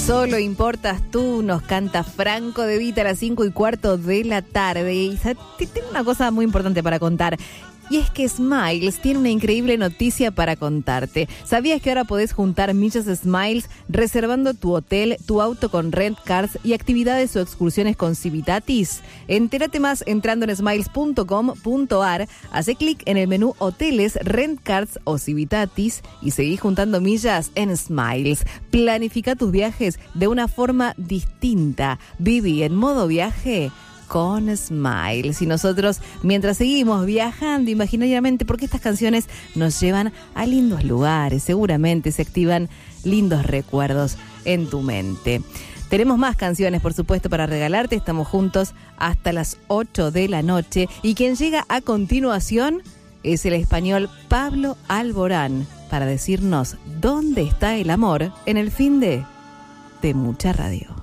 Solo importas tú, nos canta Franco De Vita a las 5:15 de la tarde. Y tengo una cosa muy importante para contar. Y es que Smiles tiene una increíble noticia para contarte. ¿Sabías que ahora podés juntar millas Smiles reservando tu hotel, tu auto con Rent Cars y actividades o excursiones con Civitatis? Entérate más entrando en smiles.com.ar, hace clic en el menú Hoteles, Rent Cars o Civitatis y seguí juntando millas en Smiles. Planifica tus viajes de una forma distinta. Viví en modo viaje con Smiles. Y nosotros, mientras seguimos viajando imaginariamente, porque estas canciones nos llevan a lindos lugares, seguramente se activan lindos recuerdos en tu mente. Tenemos más canciones, por supuesto, para regalarte. Estamos juntos hasta las 8 de la noche. Y quien llega a continuación es el español Pablo Alborán para decirnos dónde está el amor en el fin de Mucha Radio.